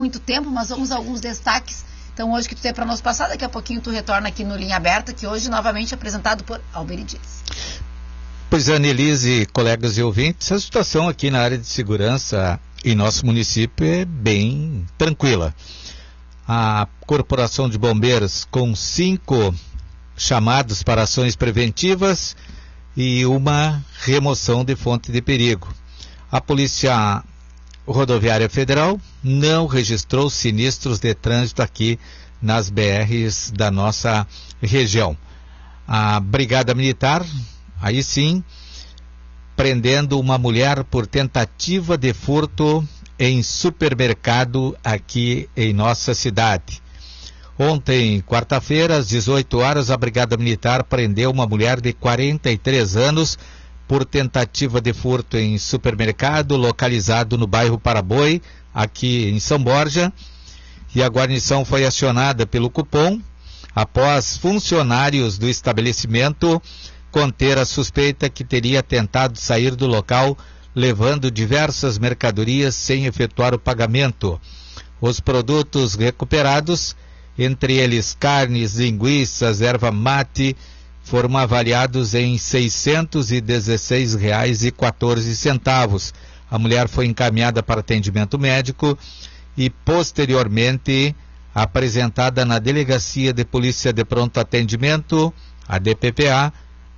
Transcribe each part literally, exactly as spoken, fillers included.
muito tempo, mas vamos a alguns destaques. Então, hoje que tu tem para nos passar, daqui a pouquinho tu retorna aqui no Linha Aberta, que hoje novamente apresentado por Alberi Dias. Pois é, Annelise, colegas e ouvintes, a situação aqui na área de segurança em nosso município é bem tranquila. A Corporação de Bombeiros com cinco chamados para ações preventivas e uma remoção de fonte de perigo. A Polícia Rodoviária Federal não registrou sinistros de trânsito aqui nas B Rs da nossa região. A Brigada Militar, aí sim, prendendo uma mulher por tentativa de furto em supermercado aqui em nossa cidade. Ontem, quarta-feira, às dezoito horas, a Brigada Militar prendeu uma mulher de quarenta e três anos por tentativa de furto em supermercado localizado no bairro Paraboi, aqui em São Borja, e a guarnição foi acionada pelo Cupom após funcionários do estabelecimento conter a suspeita que teria tentado sair do local levando diversas mercadorias sem efetuar o pagamento. Os produtos recuperados, entre eles carnes, linguiças, erva mate, foram avaliados em seiscentos e dezesseis reais e quatorze centavos. A mulher foi encaminhada para atendimento médico e posteriormente apresentada na Delegacia de Polícia de Pronto Atendimento, a D P P A,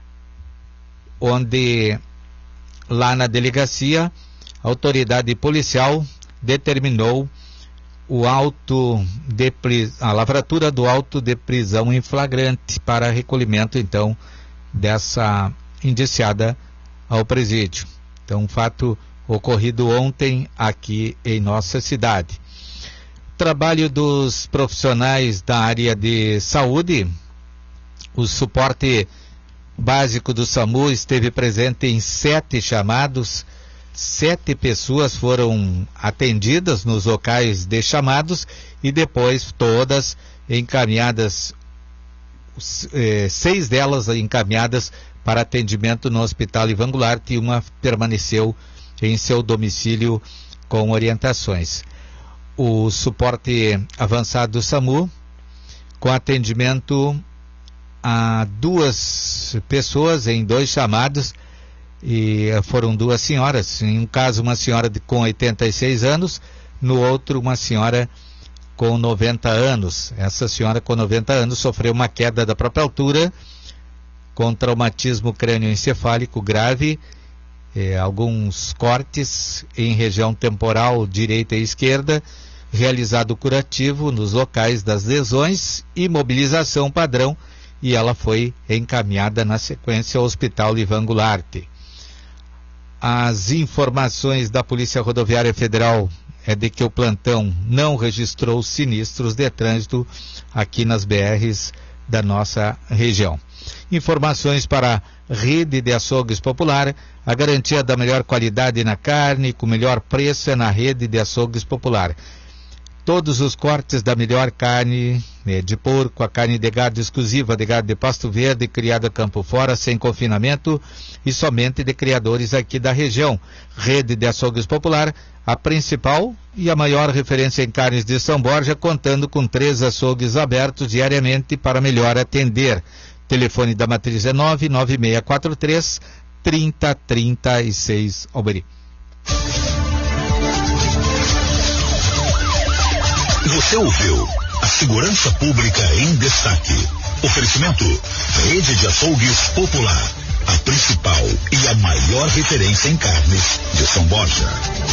onde lá na delegacia a autoridade policial determinou o auto de pris... a lavratura do auto de prisão em flagrante para recolhimento, então, dessa indiciada ao presídio. Então, um fato ocorrido ontem aqui em nossa cidade. Trabalho dos profissionais da área de saúde, o suporte básico do SAMU esteve presente em sete chamados. Sete pessoas foram atendidas nos locais de chamados e depois todas encaminhadas, eh, seis delas encaminhadas para atendimento no Hospital Ivan Goulart e uma permaneceu em seu domicílio com orientações. O suporte avançado do SAMU, com atendimento a duas pessoas em dois chamados, e foram duas senhoras, em um caso uma senhora de, com oitenta e seis anos, no outro uma senhora com noventa anos. Essa senhora com noventa anos sofreu uma queda da própria altura, com traumatismo crânioencefálico grave, eh, alguns cortes em região temporal direita e esquerda, realizado curativo nos locais das lesões, imobilização padrão, e ela foi encaminhada na sequência ao Hospital Ivan Goulart. As informações da Polícia Rodoviária Federal é de que o plantão não registrou sinistros de trânsito aqui nas B Rs da nossa região. Informações para a Rede de Açougues Popular. A garantia da melhor qualidade na carne com melhor preço é na Rede de Açougues Popular. Todos os cortes da melhor carne, né, de porco, a carne de gado exclusiva de gado de Pasto Verde, criada campo fora, sem confinamento e somente de criadores aqui da região. Rede de Açougues Popular, a principal e a maior referência em carnes de São Borja, contando com três açougues abertos diariamente para melhor atender. Telefone da matriz é nove nove seis quatro três, trinta, trinta e seis, Alberi. Você ouviu a Segurança Pública em Destaque. Oferecimento Rede de Açougues Popular, a principal e a maior referência em carnes de São Borja.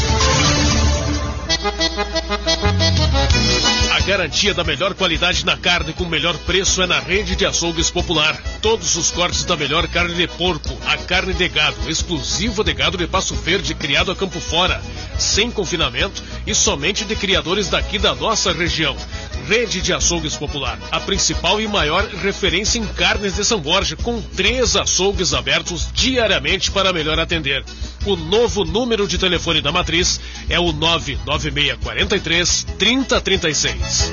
A garantia da melhor qualidade na carne com o melhor preço é na Rede de Açougues Popular. Todos os cortes da melhor carne de porco, a carne de gado, exclusiva de gado de Passo Verde, criado a campo fora, sem confinamento e somente de criadores daqui da nossa região. Rede de Açougues Popular, a principal e maior referência em carnes de São Borja, com três açougues abertos diariamente para melhor atender. O novo número de telefone da matriz é o nove nove seis quatro três, trinta, trinta e seis.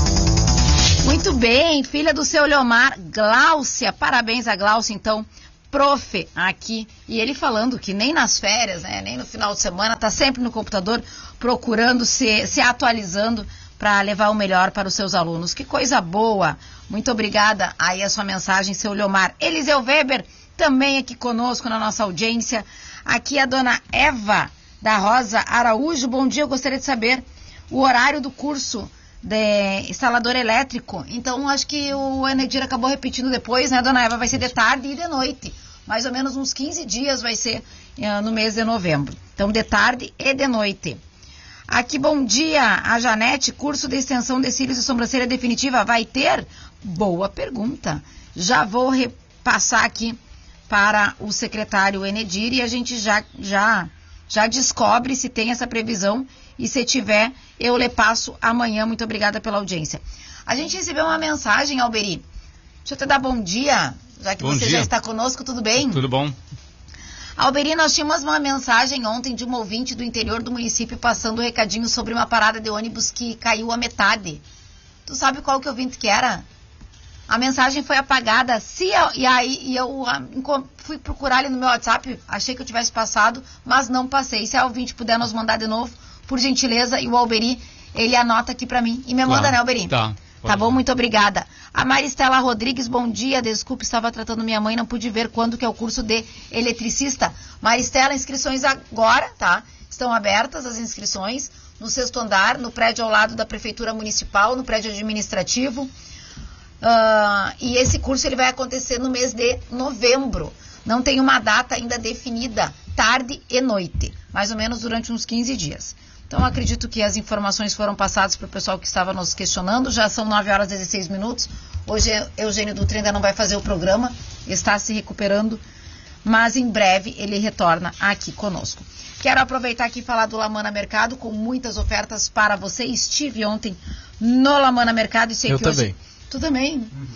Muito bem, filha do seu Leomar, Gláucia, parabéns a Gláucia, então, prof aqui, e ele falando que nem nas férias, né, nem no final de semana, tá sempre no computador procurando se, se atualizando para levar o melhor para os seus alunos. Que coisa boa! Muito obrigada aí a sua mensagem, seu Leomar. Eliseu Weber, também aqui conosco na nossa audiência. Aqui a dona Eva da Rosa Araújo. Bom dia, eu gostaria de saber o horário do curso de instalador elétrico. Então, acho que o Enedir acabou repetindo depois, né, dona Eva? Vai ser de tarde e de noite. Mais ou menos uns quinze dias vai ser uh, no mês de novembro. Então, de tarde e de noite. Aqui, bom dia, a Janete, curso de extensão de cílios e sobrancelha definitiva vai ter? Boa pergunta. Já vou repassar aqui para o secretário Enedir e a gente já, já, já descobre se tem essa previsão e se tiver, eu lhe passo amanhã. Muito obrigada pela audiência. A gente recebeu uma mensagem, Alberi. Deixa eu te dar bom dia, já que bom você dia. Já está conosco, tudo bem? Tudo bom. Alberi, nós tínhamos uma mensagem ontem de uma ouvinte do interior do município passando um recadinho sobre uma parada de ônibus que caiu a metade. Tu sabe qual que ouvinte que era? A mensagem foi apagada. Se eu, e aí e eu a, fui procurar ali no meu WhatsApp, achei que eu tivesse passado, mas não passei. Se a ouvinte puder nos mandar de novo, por gentileza, e o Alberi, ele anota aqui pra mim. E me manda, claro, né, Alberi? Tá. Tá bom, muito obrigada. A Maristela Rodrigues, bom dia. Desculpe, estava tratando minha mãe, não pude ver quando que é o curso de eletricista. Maristela, inscrições agora, tá? Estão abertas as inscrições no sexto andar, no prédio ao lado da Prefeitura Municipal, no prédio administrativo. Uh, e esse curso ele vai acontecer no mês de novembro. Não tem uma data ainda definida, tarde e noite, mais ou menos durante uns quinze dias. Então, acredito que as informações foram passadas para o pessoal que estava nos questionando. Já são nove horas e dezesseis minutos. Hoje, Eugênio Dutra ainda não vai fazer o programa, está se recuperando, mas em breve ele retorna aqui conosco. Quero aproveitar aqui e falar do Lamana Mercado, com muitas ofertas para você. Estive ontem no Lamana Mercado e sei Eu que também. hoje... Tu também? Uhum.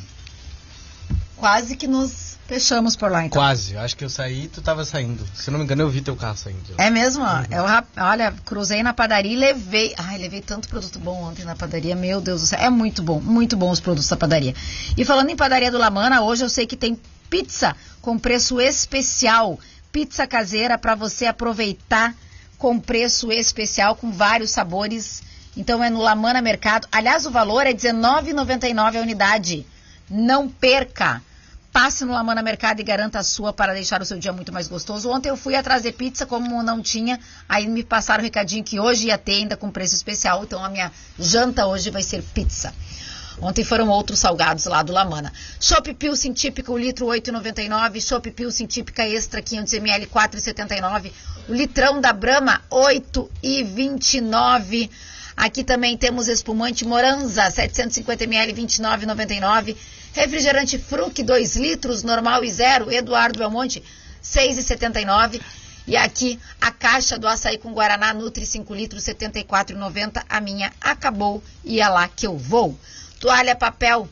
Quase que nos fechamos por lá, então. Quase. Acho que eu saí e tu estava saindo. Se não me engano, eu vi teu carro saindo. É mesmo? Ó. Uhum. Eu, olha, cruzei na padaria e levei... Ai, levei tanto produto bom ontem na padaria. Meu Deus do céu. É muito bom. Muito bom os produtos da padaria. E falando em padaria do Lamana, hoje eu sei que tem pizza com preço especial. Pizza caseira para você aproveitar com preço especial, com vários sabores. Então é no Lamana Mercado. Aliás, o valor é dezenove reais e noventa e nove centavos a unidade. Não perca. Passe no Lamana Mercado e garanta a sua para deixar o seu dia muito mais gostoso. Ontem eu fui atrás de pizza, como não tinha, aí me passaram o recadinho que hoje ia ter ainda com preço especial, então a minha janta hoje vai ser pizza. Ontem foram outros salgados lá do Lamana. Chopp Pilsen típica, o litro oito reais e noventa e nove centavos. Chopp Pilsen típica extra quinhentos mililitros, quatro reais e setenta e nove centavos. O litrão da Brahma, oito reais e vinte e nove centavos. Aqui também temos espumante Moranza, setecentos e cinquenta mililitros, vinte e nove reais e noventa e nove centavos. Refrigerante Fruc, dois litros, normal e zero, Eduardo Belmonte, seis reais e setenta e nove centavos. E aqui a caixa do açaí com Guaraná Nutri, cinco litros, setenta e quatro reais e noventa centavos. A minha acabou e é lá que eu vou. Toalha papel,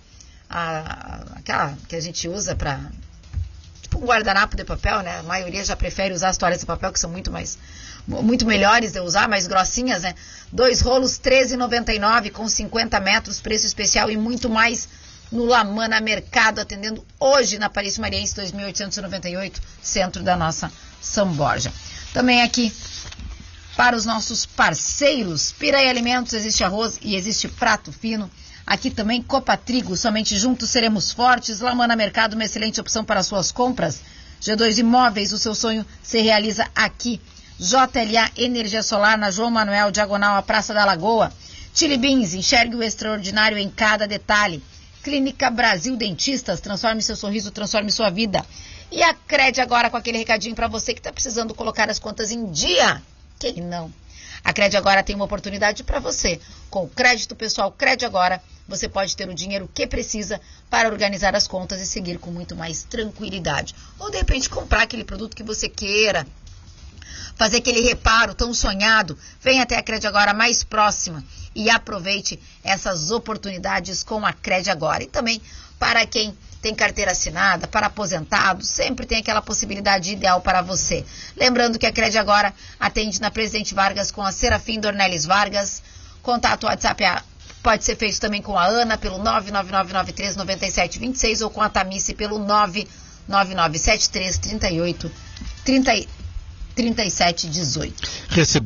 a, aquela que a gente usa para... Tipo um guardanapo de papel, né? A maioria já prefere usar as toalhas de papel, que são muito mais... muito melhores de usar, mais grossinhas, né? Dois rolos, treze reais e noventa e nove centavos, com cinquenta metros, preço especial e muito mais no Lamana Mercado, atendendo hoje na Paris Mariense dois mil oitocentos e noventa e oito, centro da nossa São Borja. Também aqui, para os nossos parceiros, Piraí Alimentos, existe arroz e existe prato fino. Aqui também Copa Trigo, somente juntos seremos fortes. Lamana Mercado, uma excelente opção para suas compras. G dois Imóveis, o seu sonho se realiza aqui. J L A Energia Solar, na João Manuel, diagonal à Praça da Lagoa. Chili Beans, enxergue o extraordinário em cada detalhe. Clínica Brasil Dentistas, transforme seu sorriso, transforme sua vida. E a Crede Agora, com aquele recadinho para você que está precisando colocar as contas em dia. Quem não? A Crede Agora tem uma oportunidade para você. Com o crédito pessoal Crede Agora, você pode ter o dinheiro que precisa para organizar as contas e seguir com muito mais tranquilidade. Ou, de repente, comprar aquele produto que você queira, fazer aquele reparo tão sonhado. Venha até a Crede Agora mais próxima e aproveite essas oportunidades com a Crede Agora. E também para quem tem carteira assinada, para aposentados, sempre tem aquela possibilidade ideal para você. Lembrando que a Crede Agora atende na Presidente Vargas com a Serafim Dornelles Vargas. Contato WhatsApp a, pode ser feito também com a Ana pelo nove nove nove nove três nove sete dois seis ou com a Tamice pelo nove nove nove sete três, trinta e oito, trinta, trinta e sete, dezoito. Recebeu